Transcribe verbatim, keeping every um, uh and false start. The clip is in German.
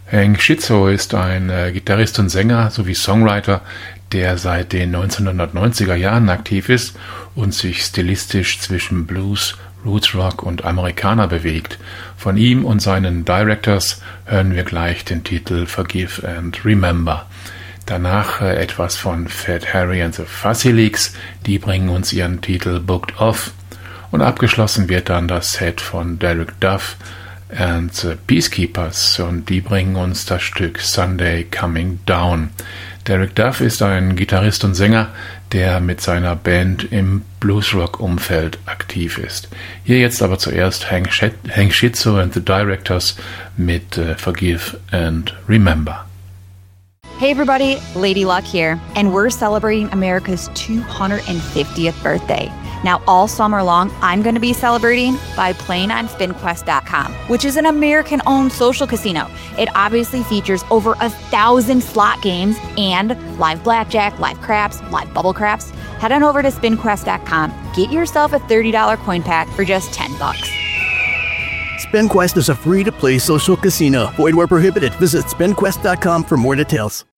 Hank Schizzo ist ein äh, Gitarrist und Sänger sowie Songwriter, der seit den neunzehnhundertneunziger Jahren aktiv ist und sich stilistisch zwischen Blues, Rootsrock und Amerikaner bewegt. Von ihm und seinen Directors hören wir gleich den Titel Forgive and Remember. Danach äh, etwas von Fat Harry and the Fuzzy Leaks, die bringen uns ihren Titel Booked Off. Und abgeschlossen wird dann das Set von Derek Duff and the Peacekeepers und die bringen uns das Stück Sunday Coming Down. Derek Duff ist ein Gitarrist und Sänger, der mit seiner Band im Bluesrock-Umfeld aktiv ist. Hier jetzt aber zuerst Hank, Sch- Hank Schizzo and the Directors mit uh, Forgive and Remember. Hey everybody, Lady Luck here, and we're celebrating America's two hundred fiftieth birthday. Now, all summer long, I'm going to be celebrating by playing on spin quest dot com, which is an American-owned social casino. It obviously features over a thousand slot games and live blackjack, live craps, live bubble craps. Head on over to spin quest dot com, get yourself a thirty dollars coin pack for just ten bucks. SpinQuest is a free-to-play social casino. Void where prohibited. Visit spin quest dot com for more details.